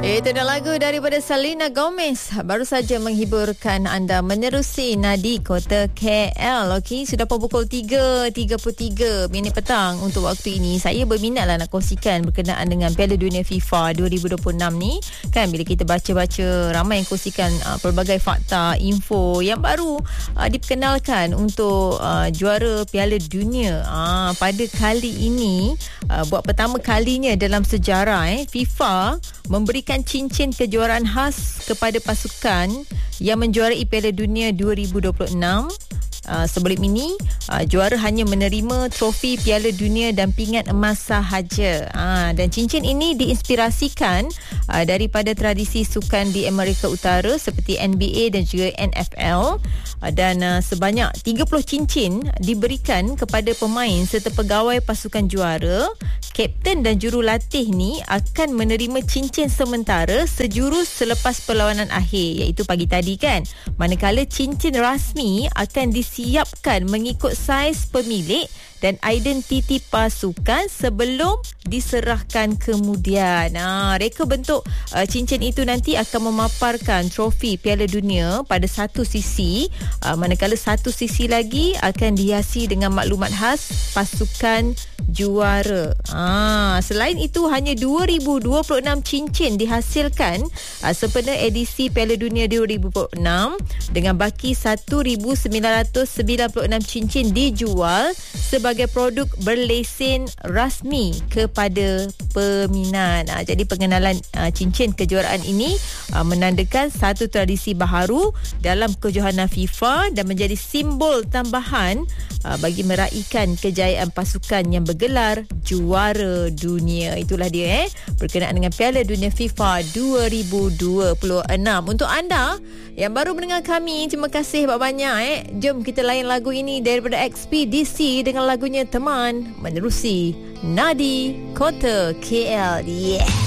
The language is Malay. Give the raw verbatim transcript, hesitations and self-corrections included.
Itu dah lagu daripada Selena Gomez. Baru saja menghiburkan anda menerusi Nadi Kota K L. Okey, sudah pukul tiga tiga puluh tiga minit petang untuk waktu ini. Saya berminatlah nak kongsikan berkenaan dengan Piala Dunia FIFA dua ribu dua puluh enam ni. Kan bila kita baca-baca, ramai yang kongsikan uh, pelbagai fakta, info yang baru uh, diperkenalkan untuk uh, juara Piala Dunia. Uh, pada kali ini, uh, buat pertama kalinya dalam sejarah eh, FIFA memberikan cincin kejuaraan khas kepada pasukan yang menjuarai Piala Dunia dua ribu dua puluh enam. Uh, sebelum ini uh, juara hanya menerima trofi Piala Dunia dan pingat emas sahaja. Uh, dan cincin ini diinspirasikan uh, daripada tradisi sukan di Amerika Utara seperti N B A dan juga N F L. Uh, dan uh, sebanyak tiga puluh cincin diberikan kepada pemain serta pegawai pasukan juara. Kapten dan jurulatih ni akan menerima cincin sementara sejurus selepas perlawanan akhir, iaitu pagi tadi kan. Manakala cincin rasmi akan disiapkan mengikut saiz pemilik dan identiti pasukan sebelum diserahkan kemudian. Ha, reka bentuk uh, cincin itu nanti akan memaparkan trofi Piala Dunia pada satu sisi, uh, manakala satu sisi lagi akan dihiasi dengan maklumat khas pasukan juara. Ha, selain itu, hanya dua ribu dua puluh enam cincin dihasilkan uh, sempena edisi Piala Dunia dua ribu dua puluh enam, dengan baki seribu sembilan ratus sembilan puluh enam cincin dijual sebagai produk berlesen rasmi kepada peminat. Ha, jadi pengenalan uh, cincin kejuaraan ini uh, menandakan satu tradisi baharu dalam kejohanan FIFA dan menjadi simbol tambahan uh, bagi meraihkan kejayaan pasukan yang bergelar juara dunia. Itulah dia eh berkenaan dengan Piala Dunia FIFA dua ribu dua puluh enam. Untuk anda yang baru mendengar kami, terima kasih banyak-banyak eh. Jom kita layan lagu ini daripada Expedisi dengan lagunya Teman, menerusi Nadi Kota K L. Yeah.